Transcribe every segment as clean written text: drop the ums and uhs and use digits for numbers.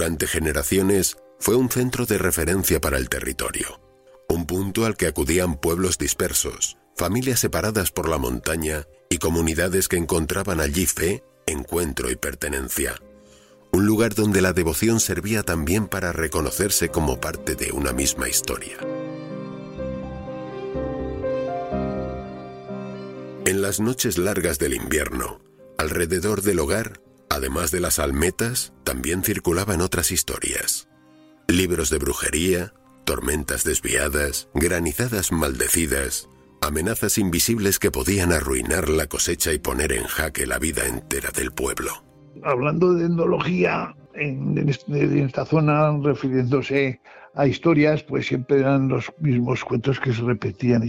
Durante generaciones fue un centro de referencia para el territorio, un punto al que acudían pueblos dispersos, familias separadas por la montaña y comunidades que encontraban allí fe, encuentro y pertenencia. Un lugar donde la devoción servía también para reconocerse como parte de una misma historia. En las noches largas del invierno, alrededor del hogar, además de las almetas, también circulaban otras historias. Libros de brujería, tormentas desviadas, granizadas maldecidas, amenazas invisibles que podían arruinar la cosecha y poner en jaque la vida entera del pueblo. Hablando de etnología, en esta zona, refiriéndose a historias, pues siempre eran los mismos cuentos que se repetían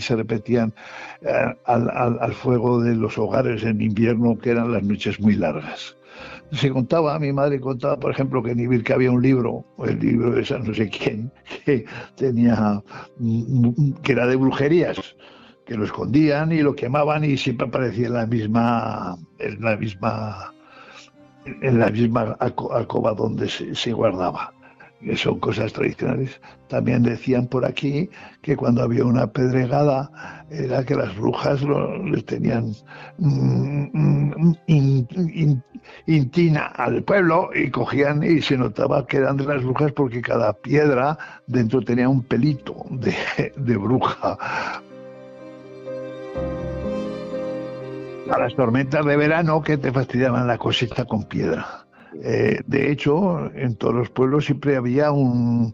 al fuego de los hogares en invierno, que eran las noches muy largas. Mi madre contaba, por ejemplo, que en Ibirca había un libro, el libro de San no sé quién, que era de brujerías, que lo escondían y lo quemaban y siempre aparecía en la misma alcoba donde se guardaba. Que son cosas tradicionales. También decían por aquí que cuando había una pedregada era que las brujas les tenían intina al pueblo y cogían y se notaba que eran de las brujas porque cada piedra dentro tenía un pelito de bruja. A las tormentas de verano que te fastidiaban la cosecha con piedra. De hecho, en todos los pueblos siempre había una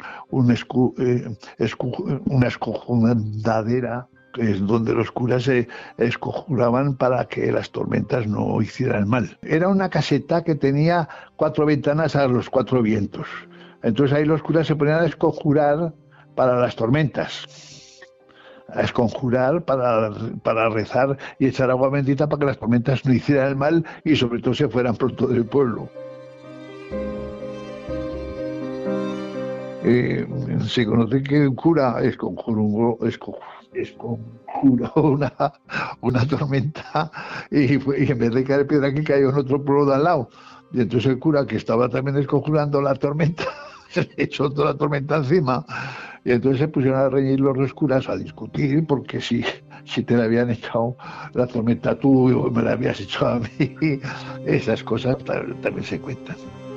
escojundadera, que es donde los curas se esconjuraban para que las tormentas no hicieran mal. Era una caseta que tenía 4 ventanas a los 4 vientos. Entonces ahí los curas se ponían a esconjurar para las tormentas. A esconjurar para rezar y echar agua bendita para que las tormentas no hicieran el mal y sobre todo se fueran pronto del pueblo. Se conoce que un cura esconjuró una tormenta y en vez de caer piedra aquí cayó en otro pueblo de al lado. Y entonces el cura, que estaba también esconjurando la tormenta, se le echó toda la tormenta encima. Y entonces se pusieron a reñir los dos curas a discutir, porque si te la habían echado la tormenta tú o me la habías echado a mí, esas cosas también se cuentan.